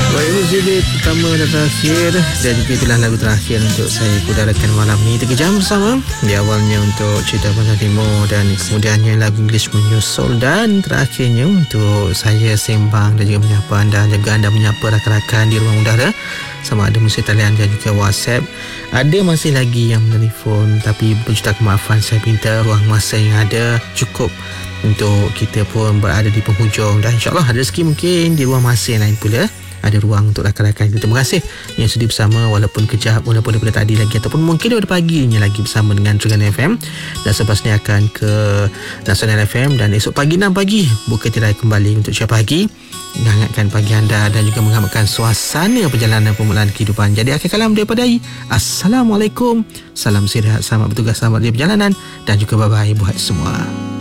Baik, muzik pertama dan terakhir, dan juga itulah lagu terakhir untuk saya kudarakan malam ni 3 jam bersama. Di awalnya untuk cerita Pantai Timur, dan kemudiannya lagu English menyusul, dan terakhirnya untuk saya sembang dan juga menyapa anda, juga anda menyapa rakan-rakan di ruang udara, sama ada muzik talian dan juga WhatsApp. Ada masih lagi yang menelefon, tapi berjuta kemaafan, saya minta ruang masa yang ada cukup untuk kita pun berada di penghujung, dan insyaAllah ada rezeki mungkin di ruang masa yang lain pula ada ruang untuk rakan-rakan kita. Terima kasih yang sudi bersama walaupun kejap, walaupun daripada tadi lagi, ataupun mungkin daripada paginya lagi bersama dengan Trengganu FM, dan selepas ni akan ke Nasional FM, dan esok pagi 6 pagi buka tirai kembali untuk Syah Pagi, menghangatkan pagi anda dan juga menghangatkan suasana perjalanan permulaan kehidupan. Jadi akhir kalam daripada I, Assalamualaikum, salam sihat, selamat bertugas, selamat di perjalanan, dan juga bye-bye buat semua.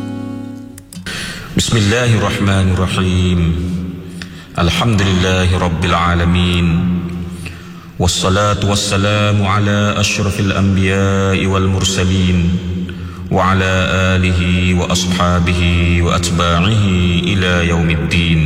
Bismillahirrahmanirrahim. Alhamdulillahi Rabbil Alamin. Wassalatu wassalamu ala ashrafil anbiya'i wal mursalin, wa ala alihi wa ashabihi wa atba'ihi ila yaumiddin.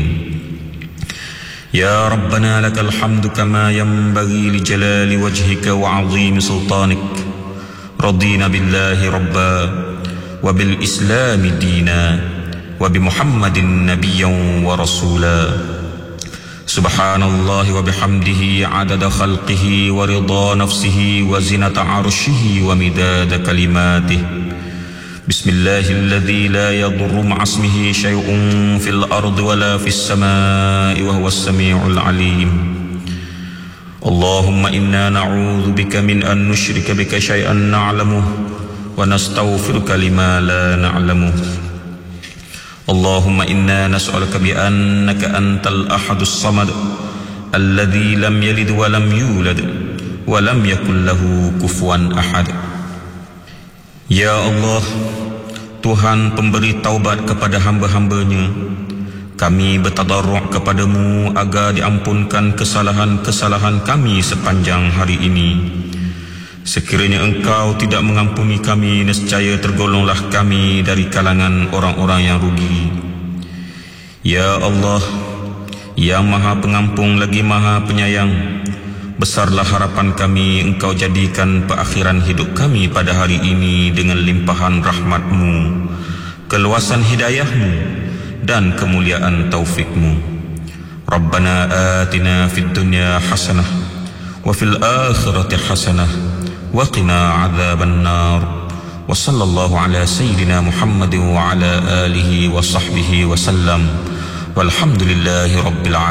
Ya Rabbana lakal hamdu kama yanbaghi li jalali wajhika wa 'azimi sultanik. Radina billahi rabba wa bil islami dina wa bi Muhammadin nabiyyan wa rasula. Subhanallah wa bihamdihi adada khalqihi wa rida nafsihi wa zinata arshihi wa midada kalimatih. Bismillahilladzi la yadurru ma'asmihi syai'un fil ardi wa la fis samai wa huwas sami'ul alim. Allahumma inna na'udzu bika min an nusyrika bika syai'an na'lamuh wa nastaghfiruka lima la na'lamuh. Allahumma inna nas'aluka bi annaka antal ahadus samad alladzi lam yalid wa lam yulad wa lam yakul lahu kufuwan ahad. Ya Allah, Tuhan pemberi taubat kepada hamba-hambanya, kami bertadarruk kepadamu agar diampunkan kesalahan-kesalahan kami sepanjang hari ini. Sekiranya Engkau tidak mengampuni kami, nescaya tergolonglah kami dari kalangan orang-orang yang rugi. Ya Allah, yang Maha Pengampun lagi Maha Penyayang, besarlah harapan kami Engkau jadikan perakhiran hidup kami pada hari ini dengan limpahan rahmat-Mu, keluasan hidayah-Mu, dan kemuliaan taufik-Mu. Rabbana atina fid dunya hasanah wa fil akhirati hasanah wa qina adzaban nar. Wa sallallahu ala sayyidina Muhammad wa ala alihi wa sahbihi wa sallam. Walhamdulillahi rabbil alamin.